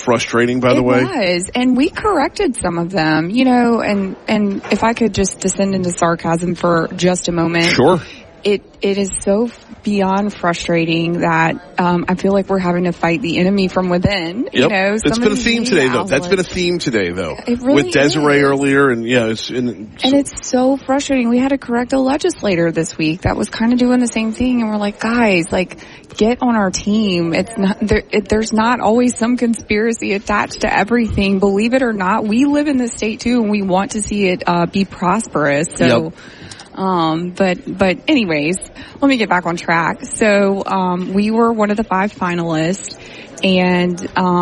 frustrating, by the way. It was, and we corrected some of them, and if I could just descend into sarcasm for just a moment. Sure. It is so beyond frustrating that I feel like we're having to fight the enemy from within. Yep. It's been a theme today, though. That's been a theme today, though. It really with Desiree is. earlier, and it's so frustrating. We had to correct a legislator this week that was kind of doing the same thing, and we're like, guys, get on our team. It's not there's not always some conspiracy attached to everything. Believe it or not, we live in this state too, and we want to see it be prosperous. So. Yep. But anyways, let me get back on track. So, we were one of the 5 finalists, and,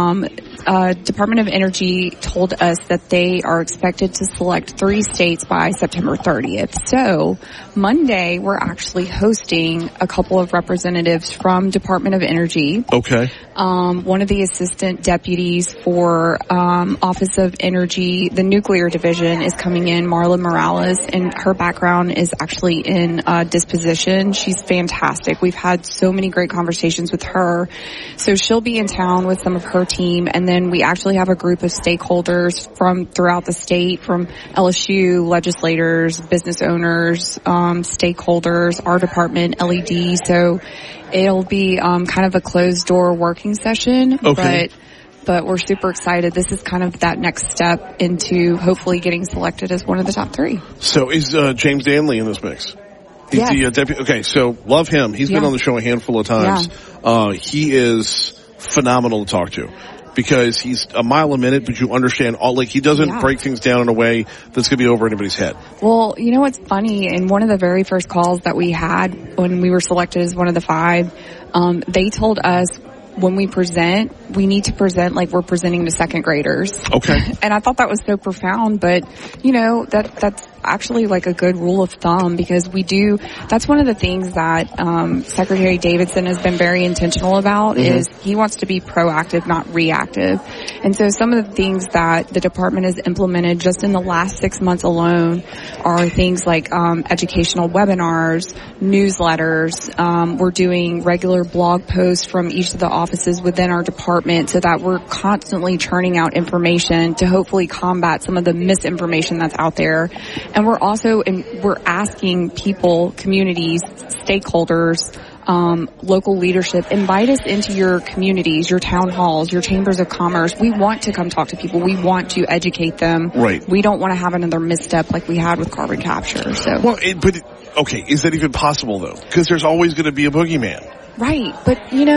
Department of Energy told us that they are expected to select 3 states by September 30th. So Monday, we're actually hosting a couple of representatives from Department of Energy. Okay. One of the assistant deputies for Office of Energy, the nuclear division, is coming in, Marla Morales, and her background is actually in disposition. She's fantastic. We've had so many great conversations with her. So she'll be in town with some of her team, and then we actually have a group of stakeholders from throughout the state, from LSU, legislators, business owners, stakeholders, our department, LED. So it'll be kind of a closed door working session. Okay. But we're super excited. This is kind of that next step into hopefully getting selected as one of the top 3. So is James Danley in this mix? He's yes. the deputy. Okay, so love him. He's been on the show a handful of times. Yeah. He is phenomenal to talk to because he's a mile a minute, but you understand he doesn't break things down in a way that's going to be over anybody's head. Well, you know what's funny? In one of the very first calls that we had when we were selected as one of the 5, they told us when we present, we need to present like we're presenting to second graders. Okay. And I thought that was so profound, but that's actually like a good rule of thumb because that's one of the things that Secretary Davidson has been very intentional about is he wants to be proactive, not reactive. And so some of the things that the department has implemented just in the last 6 months alone are things like educational webinars, newsletters. We're doing regular blog posts from each of the offices within our department so that we're constantly churning out information to hopefully combat some of the misinformation that's out there. And we're also we're asking people, communities, stakeholders, local leadership, invite us into your communities, your town halls, your chambers of commerce. We want to come talk to people. We want to educate them. Right. We don't want to have another misstep like we had with carbon capture. So. Well, okay, is that even possible though? Because there's always going to be a boogeyman. Right. But,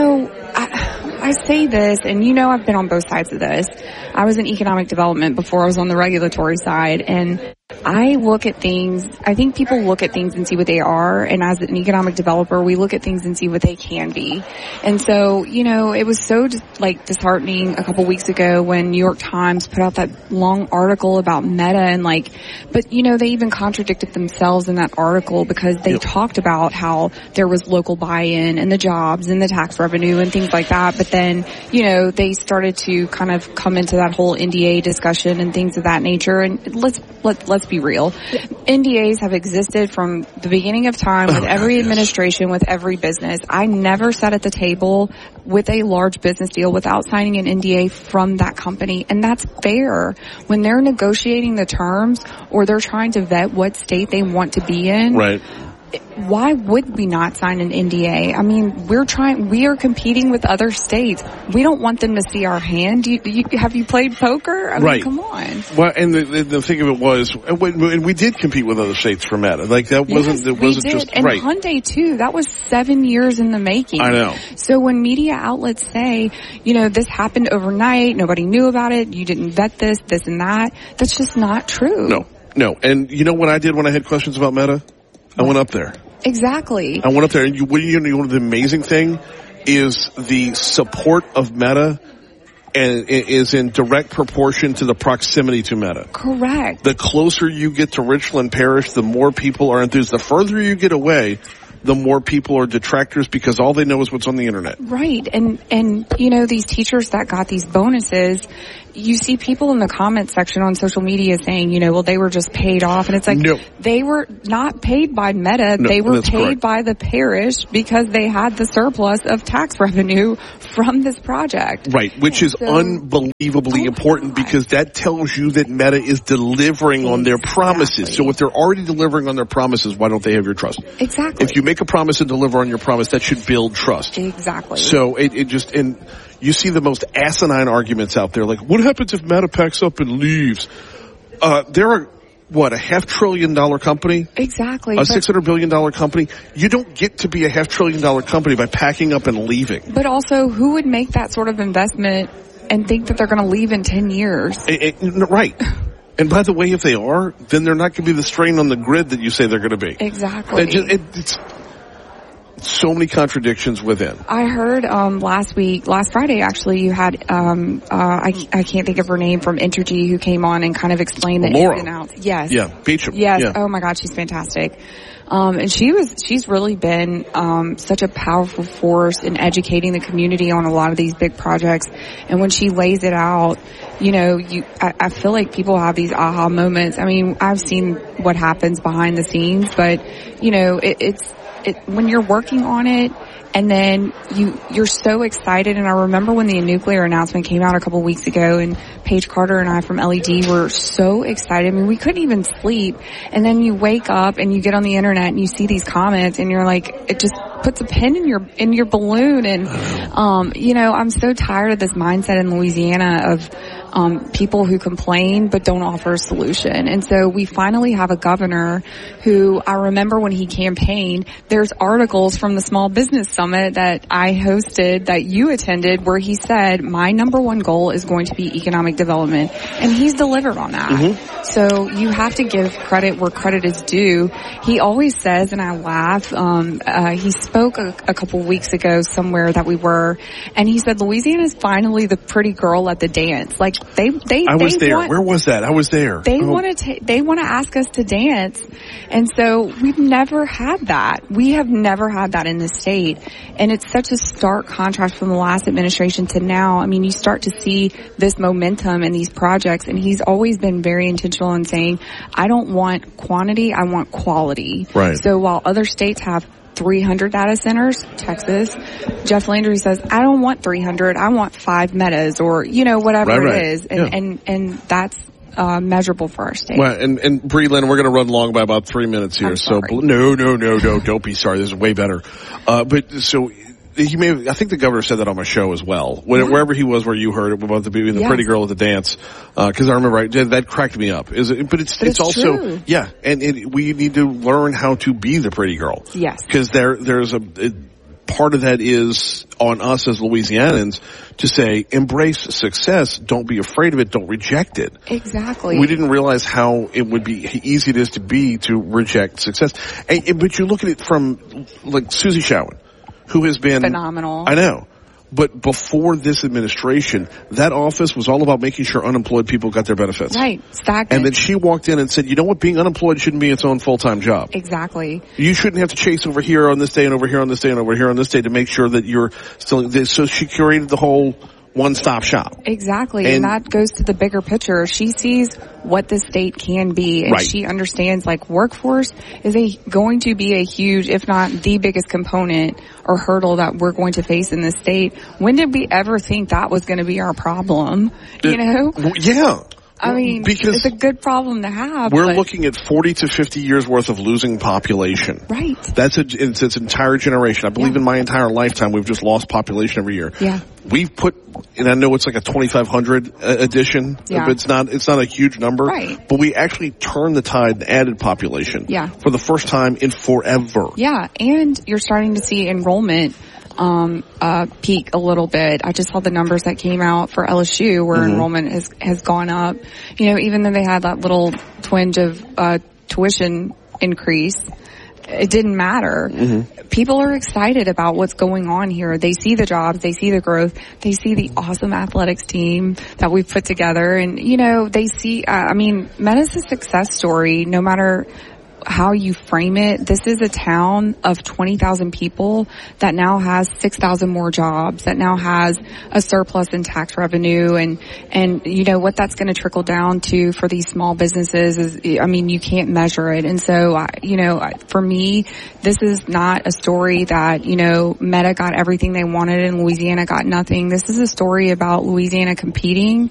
I say this, and I've been on both sides of this. I was in economic development before I was on the regulatory side, and I look at things, I think people look at things and see what they are, and as an economic developer, we look at things and see what they can be. And so, it was so disheartening a couple weeks ago when New York Times put out that long article about Meta and but they even contradicted themselves in that article because they talked about how there was local buy-in and the jobs and the tax revenue and things like that. But then, they started to kind of come into that whole NDA discussion and things of that nature. And let's be real. NDAs have existed from the beginning of time with every administration, with every business. I never sat at the table with a large business deal without signing an NDA from that company. And that's fair. When they're negotiating the terms or they're trying to vet what state they want to be in. Right. Why would we not sign an NDA? I mean, we are competing with other states. We don't want them to see our hand. Have you played poker? I mean, come on. Well, and the thing of it was, and we did compete with other states for Meta. And right. Hyundai too. That was 7 years in the making. I know. So when media outlets say, this happened overnight, nobody knew about it, you didn't vet this and that, that's just not true. No. And you know what I did when I had questions about Meta? I went up there. Exactly. I went up there, and the amazing thing is the support of Meta and is in direct proportion to the proximity to Meta. Correct. The closer you get to Richland Parish, the more people are enthused. The further you get away, the more people are detractors because all they know is what's on the internet. Right. And these teachers that got these bonuses, you see people in the comment section on social media saying, you know, well, they were just paid off. And it's like, no. They were not paid by Meta. No, they were paid correct. by the parish because they had the surplus of tax revenue from this project. Right, which is unbelievably important because that tells you that Meta is delivering on their promises. So if they're already delivering on their promises, why don't they have your trust? Exactly. If you make a promise and deliver on your promise, that should build trust. Exactly. So it just, and you see the most asinine arguments out there, like, what happens if Meta packs up and leaves? They're a $500 billion company? Exactly. A $600 billion company? You don't get to be a $500 billion company by packing up and leaving. But also, who would make that sort of investment and think that they're going to leave in 10 years? Right. And by the way, if they are, then they're not going to be the strain on the grid that you say they're going to be. Exactly. It's so many contradictions within. I heard last Friday actually, you had I can't think of her name from Entergy who came on and kind of explained the ins and outs. Yes. Yeah, Beecham. Yes. Yeah. Oh my God, she's fantastic. And she's really been such a powerful force in educating the community on a lot of these big projects. And when she lays it out, you know, I feel like people have these aha moments. I mean, I've seen what happens behind the scenes, but you know, it's when you're working on it and then you're so excited. And I remember when the nuclear announcement came out a couple weeks ago and Paige Carter and I from LED were so excited. I mean, we couldn't even sleep. And then you wake up and you get on the internet and you see these comments and you're like, it just puts a pin in your balloon. And, you know, I'm so tired of this mindset in Louisiana of, people who complain but don't offer a solution. And so we finally have a governor who, I remember when he campaigned, there's articles from the Small Business Summit that I hosted that you attended where he said, my number one goal is going to be economic development. And he's delivered on that. Mm-hmm. So you have to give credit where credit is due. He always says, and I laugh, he spoke a couple weeks ago somewhere that we were, and he said, Louisiana is finally the pretty girl at the dance. Like, I was there. Where was that? I was there. They want to ask us to dance. And so we've never had that. We have never had that in this state. And it's such a stark contrast from the last administration to now. I mean, you start to see this momentum in these projects, and he's always been very intentional in saying, I don't want quantity, I want quality. Right. So while other states have 300 data centers, Texas, Jeff Landry says, I don't want 300, I want 5 Metas, or, you know, whatever it is. And that's measurable for our state. Well, and Bree Lynn, we're going to run long by about 3 minutes here. So no, don't be sorry. This is way better. But so he I think the governor said that on my show as well. Wherever he was, where you heard it about the pretty girl at the dance. Cause I remember that cracked me up. But it's also, true. Yeah. And we need to learn how to be the pretty girl. Yes. Cause there's part of that is on us as Louisianans to say, embrace success. Don't be afraid of it. Don't reject it. Exactly. We didn't realize how it would be easy it is to reject success. But you look at it from like Susie Showen, who has been phenomenal. I know. But before this administration, that office was all about making sure unemployed people got their benefits. Right. Stagnant. And then she walked in and said, you know what, being unemployed shouldn't be its own full-time job. Exactly. You shouldn't have to chase over here on this day and over here on this day and over here on this day to make sure that you're still, so she curated the whole one-stop shop. Exactly. And that goes to the bigger picture. She sees what the state can be, and she understands like workforce is going to be a huge, if not the biggest component or hurdle that we're going to face in this state. When did we ever think that was going to be our problem? You know? Yeah. I mean, because it's a good problem to have. We're looking at 40 to 50 years worth of losing population. Right. That's it's its entire generation. I believe in my entire lifetime we've just lost population every year. Yeah. We've put, and I know it's like a 2,500 addition. Yeah. But it's not a huge number. Right. But we actually turned the tide and added population. Yeah. For the first time in forever. Yeah. And you're starting to see enrollment peak a little bit. I just saw the numbers that came out for LSU where enrollment has gone up. You know, even though they had that little twinge of tuition increase, it didn't matter. People are excited about what's going on here. They see the jobs, they see the growth, they see the awesome athletics team that we've put together, and you know, they see, Meta's a success story no matter how you frame it, this is a town of 20,000 people that now has 6,000 more jobs, that now has a surplus in tax revenue, and you know what that's going to trickle down to for these small businesses is, I mean, you can't measure it. And so, for me, this is not a story that, you know, Meta got everything they wanted and Louisiana got nothing. This is a story about Louisiana competing